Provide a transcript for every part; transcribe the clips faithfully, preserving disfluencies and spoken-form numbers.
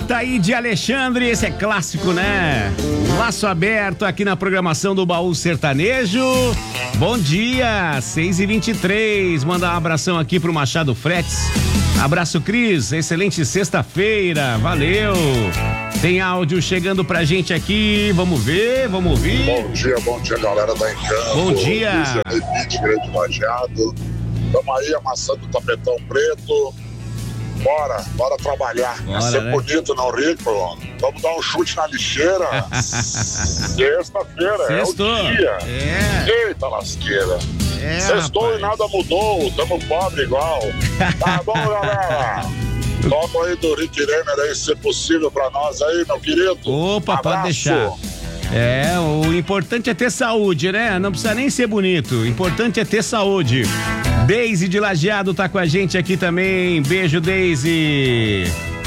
Ataíde Alexandre, esse é clássico, né? Laço aberto aqui na programação do Baú Sertanejo. Bom dia, seis e vinte e três. Manda um abração aqui pro Machado Fretes. Abraço, Cris. Excelente sexta-feira. Valeu. Tem áudio chegando pra gente aqui. Vamos ver, vamos ouvir. Bom dia, bom dia, galera da Encanto. Bom dia. Repite, grande Lajeado. Estamos aí amassando o tapetão preto. Bora, bora trabalhar. Bora, é ser né? bonito, não rico. Vamos dar um chute na lixeira. Sexta-feira, é o Sextou. dia. É. Eita lasqueira. É, Sextou e rapaz. nada mudou. Tamo pobre igual. Tá bom, galera? Toca aí do Rick Renner aí, se possível, pra nós aí, meu querido. Opa, pode Abraço. deixar. É, o importante é ter saúde, né? Não precisa nem ser bonito. O importante é ter saúde. Deise de Lajeado tá com a gente aqui também. Beijo, Deise.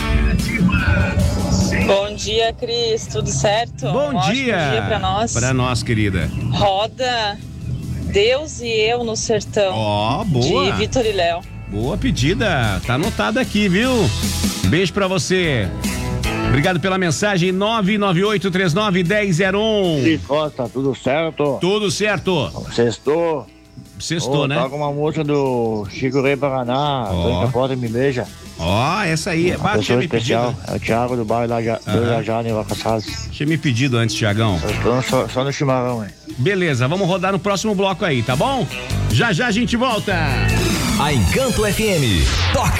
Bom dia, Cris. Tudo certo? Bom Um ótimo dia. dia pra nós. Pra nós, querida. Roda Deus e Eu no Sertão. Ó, boa. De Vitor e Léo. Boa pedida. Tá anotado aqui, viu? Beijo pra você. Obrigado pela mensagem. nove nove oito três nove um zero zero um. E Costa, tudo certo? Tudo certo. Sextou. Sextou, oh, né? Toca uma música do Chico Rei Paraná, Ó. Tranca a Porta e Me Beija. Ó, essa aí. Uma Ah, tinha pessoa me especial, pedido. é o Thiago do bairro Laja, do Aham. Lajado em Vacassas. Tinha me pedido antes, Tiagão. Só, só, só no chimarrão, hein? Beleza, vamos rodar no próximo bloco aí, tá bom? Já já a gente volta. A Encanto F M toca.